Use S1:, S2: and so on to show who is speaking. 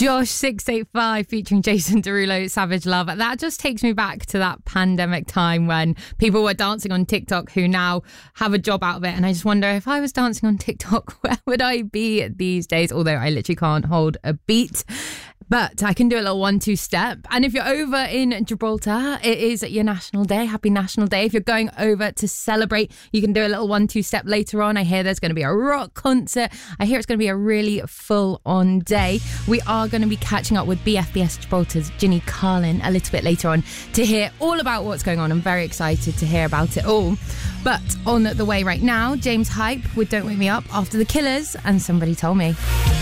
S1: Josh 685 featuring Jason Derulo, Savage Love. That just takes me back to that pandemic time when people were dancing on TikTok who now have a job out of it. And I just wonder, if I was dancing on TikTok, where would I be these days? Although I literally can't hold a beat. But I can do a little 1-2 step. And if you're over in Gibraltar, it is your National Day. Happy National Day. If you're going over to celebrate, you can do a little 1-2 step later on. I hear there's going to be a rock concert. I hear it's going to be a really full-on day. We are going to be catching up with BFBS Gibraltar's Ginny Carlin a little bit later on to hear all about what's going on. I'm very excited to hear about it all. But on the way right now, James Hype with Don't Wake Me Up after The Killers and Somebody Told Me.